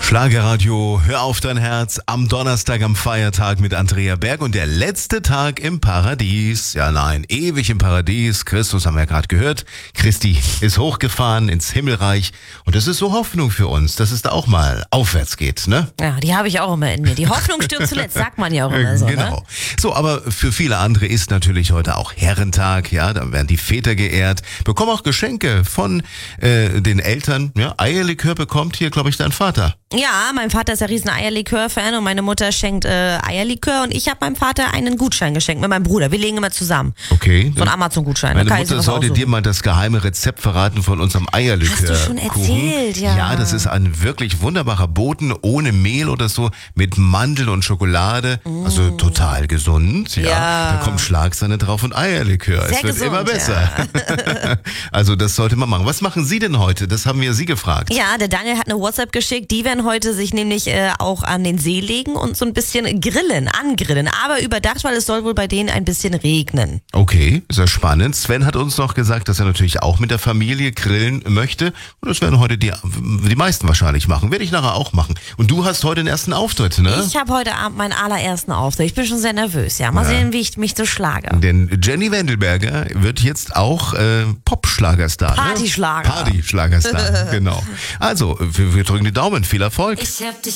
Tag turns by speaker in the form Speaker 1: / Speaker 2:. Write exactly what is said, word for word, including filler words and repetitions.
Speaker 1: Schlagerradio, hör auf dein Herz, am Donnerstag am Feiertag mit Andrea Berg und der letzte Tag im Paradies. Ja nein, ewig im Paradies. Christus haben wir ja gerade gehört. Christi ist hochgefahren ins Himmelreich und das ist so Hoffnung für uns, dass es da auch mal aufwärts geht, ne?
Speaker 2: Ja, die habe ich auch immer in mir. Die Hoffnung stirbt zuletzt, sagt man ja auch immer so.
Speaker 1: Genau.
Speaker 2: Ne?
Speaker 1: So, aber für viele andere ist natürlich heute auch Herrentag, ja, da werden die Väter geehrt, bekommen auch Geschenke von äh, den Eltern. Ja, Eierlikör bekommt hier, glaube ich, dein Vater.
Speaker 2: Ja, mein Vater ist ein riesen Eierlikör-Fan und meine Mutter schenkt äh, Eierlikör und ich habe meinem Vater einen Gutschein geschenkt mit meinem Bruder. Wir legen immer zusammen.
Speaker 1: Okay.
Speaker 2: So ein Amazon-Gutschein.
Speaker 1: Meine
Speaker 2: Da kann ich
Speaker 1: Mutter
Speaker 2: sowas
Speaker 1: sollte
Speaker 2: aussuchen.
Speaker 1: dir mal das geheime Rezept verraten von unserem Eierlikör.
Speaker 2: Hast du schon erzählt, ja.
Speaker 1: Ja, das ist ein wirklich wunderbarer Boden ohne Mehl oder so, mit Mandeln und Schokolade. Mm. Also total gesund. Ja.
Speaker 2: Ja.
Speaker 1: Da kommt Schlagsahne drauf und Eierlikör.
Speaker 2: Sehr
Speaker 1: es wird
Speaker 2: gesund,
Speaker 1: immer besser.
Speaker 2: Ja.
Speaker 1: Also das sollte man machen. Was machen Sie denn heute? Das haben wir Sie gefragt.
Speaker 2: Ja, der Daniel hat eine WhatsApp geschickt. Die werden heute sich nämlich äh, auch an den See legen und so ein bisschen grillen, angrillen. Aber überdacht, weil es soll wohl bei denen ein bisschen regnen.
Speaker 1: Okay, sehr spannend. Sven hat uns noch gesagt, dass er natürlich auch mit der Familie grillen möchte. Und das werden heute die, die meisten wahrscheinlich machen. Werde ich nachher auch machen. Und du hast heute den ersten Auftritt, ne?
Speaker 2: Ich habe heute Abend meinen allerersten Auftritt. Ich bin schon sehr nervös. Ja, mal
Speaker 1: Ja.
Speaker 2: sehen, wie ich mich so schlage.
Speaker 1: Denn Jenny Wendelberger wird jetzt auch äh, Popschlagerstar.
Speaker 2: Partyschlager.
Speaker 1: Ne? Partyschlagerstar, genau. Also, wir, wir drücken die Daumen. Viel Erfolg.
Speaker 3: Ich hab dich